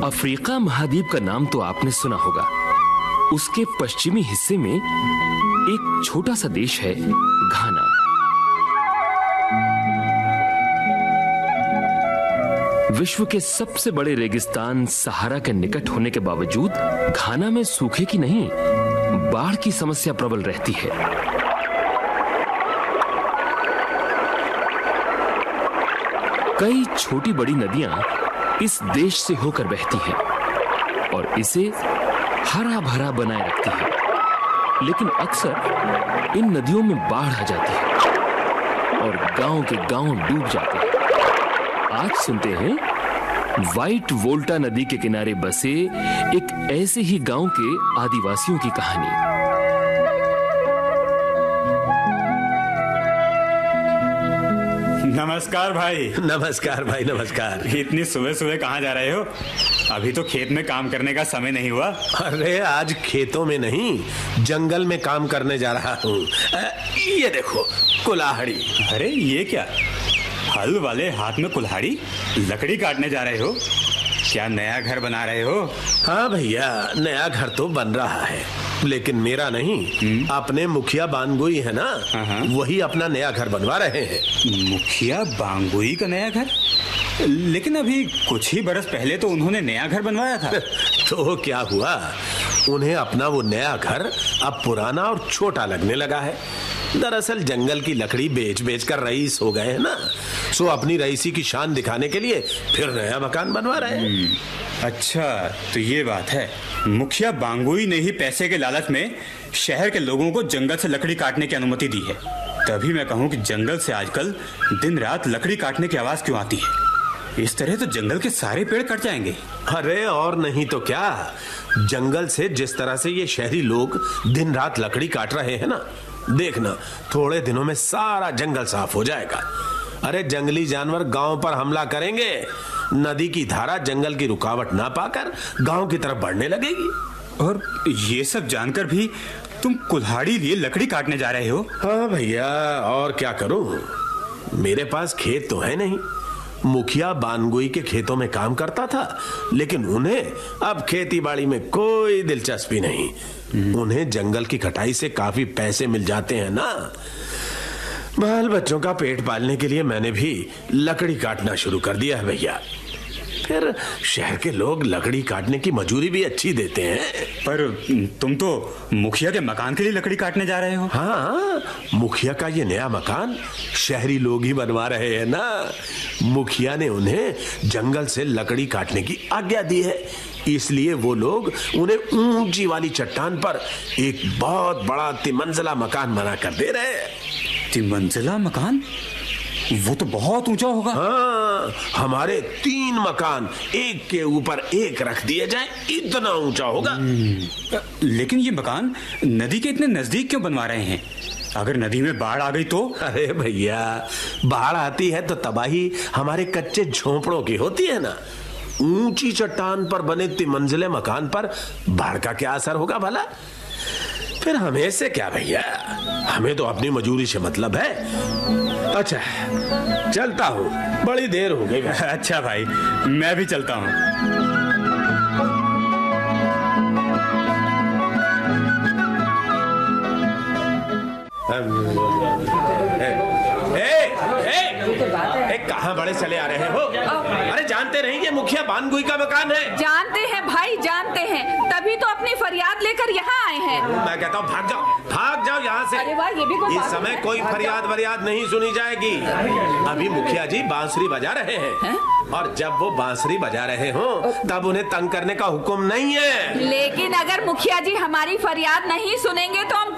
Africa महाद्वीप का नाम तो आपने सुना होगा। उसके पश्चिमी हिस्से में एक छोटा सा देश है, घाना। विश्व के सबसे बड़े रेगिस्तान सहारा के निकट होने के बावजूद घाना में सूखे की नहीं, बाढ़ की समस्या प्रबल रहती है। कई छोटी बड़ी नदियां इस देश से होकर बहती हैं और इसे हरा भरा बनाए रखती हैं। लेकिन अक्सर इन नदियों में बाढ़ आ जाती है और गांव के गांव डूब जाते हैं। आज सुनते हैं व्हाइट वोल्टा नदी के किनारे बसे एक ऐसे ही गांव के आदिवासियों की कहानी। नमस्कार भाई। नमस्कार भाई, नमस्कार। इतनी सुबह सुबह कहाँ जा रहे हो? अभी तो खेत में काम करने का समय नहीं हुआ। अरे आज खेतों में नहीं, जंगल में काम करने जा रहा हूँ। ये देखो कुल्हाड़ी। अरे ये क्या, हल वाले हाथ में कुल्हाड़ी? लकड़ी काटने जा रहे हो? क्या नया घर बना रहे हो? हाँ भैया, नया घर तो बन रहा है, लेकिन मेरा नहीं, अपने मुखिया बानगुई है ना, वही अपना नया घर बनवा रहे हैं। मुखिया बांगुई का नया घर? लेकिन अभी कुछ ही बरस पहले तो उन्होंने नया घर बनवाया था। तो क्या हुआ, उन्हें अपना वो नया घर अब पुराना और छोटा लगने लगा है। दरअसल जंगल की लकड़ी बेच बेच कर रईस हो गए हैं ना, सो अपनी रईसी की शान दिखाने के लिए फिर नया मकान बनवा रहे हैं। अच्छा, तो ये बात है। मुखिया बांगुई ने ही पैसे के लालच में शहर के लोगों को जंगल से लकड़ी काटने की अनुमति दी है। तभी मैं कहूँ कि जंगल से आजकल दिन रात लकड़ी काटने की आवाज क्यों आती है? इस तरह तो जंगल के सारे पेड़ कट जाएंगे। अरे और नहीं तो क्या, जंगल से जिस तरह से ये शहरी लोग दिन रात लकड़ी काट रहे हैं ना, देखना थोड़े दिनों में सारा जंगल साफ हो जाएगा। अरे जंगली जानवर गांव पर हमला करेंगे, नदी की धारा जंगल की रुकावट ना पाकर गांव की तरफ बढ़ने लगेगी। और ये सब जानकर भी तुम कुल्हाड़ी लिए लकड़ी काटने जा रहे हो? हाँ भैया, और क्या करूं, मेरे पास खेत तो है नहीं। मुखिया बानगुई के खेतों में काम करता था, लेकिन उन्हें अब खेती बाड़ी में कोई दिलचस्पी नहीं। उन्हें जंगल की कटाई से काफी पैसे मिल जाते हैं ना। बाल बच्चों का पेट पालने के लिए मैंने भी लकड़ी काटना शुरू कर दिया है भैया। फिर शहर के लोग लकड़ी काटने की मजूरी भी अच्छी देते हैं। पर तुम तो मुखिया के मकान के लिए लकड़ी काटने जा रहे हो? हाँ, मुखिया का ये नया मकान शहरी लोग ही बनवा रहे हैं ना। मुखिया ने उन्हें जंगल से लकड़ी काटने की आज्ञा दी है, इसलिए वो लोग उन्हें ऊंची वाली चट्टान पर एक बहुत बड़ा तिमंजिला मकान बना कर दे रहे हैं। तिमंजिला मकान? वो तो बहुत ऊंचा होगा। हाँ, हमारे 3 मकान एक के ऊपर एक रख दिए जाए, इतना ऊंचा होगा। लेकिन ये मकान नदी के इतने नजदीक क्यों बनवा रहे हैं? अगर नदी में बाढ़ आ गई तो? अरे भैया, बाढ़ आती है तो तबाही हमारे कच्चे झोंपड़ों की होती है ना। ऊंची चट्टान पर बने तिमंजिले मकान पर बाढ़ का क्या असर होगा भला? फिर हमें से क्या भैया, हमें तो अपनी मजूरी से मतलब है। अच्छा, चलता हूँ, बड़ी देर हो गई। अच्छा भाई, मैं भी चलता हूँ। कहाँ बड़े चले आ रहे हो? अरे जानते नहीं ये मुखिया बानगुई का मकान है? जानते हैं भाई, जानते हैं, तभी तो अपनी फरियाद लेकर यहाँ आए हैं। मैं कहता हूँ भाग जाओ यहाँ से। अरे वाह, ये भी कोई इस समय कोई फरियाद नहीं सुनी जाएगी। अभी मुखिया जी बांसुरी बजा रहे हैं, और जब वो बांसुरी बजा रहे हो तब उन्हें तंग करने का हुक्म नहीं है। लेकिन अगर मुखिया जी हमारी फरियाद नहीं सुनेंगे तो हम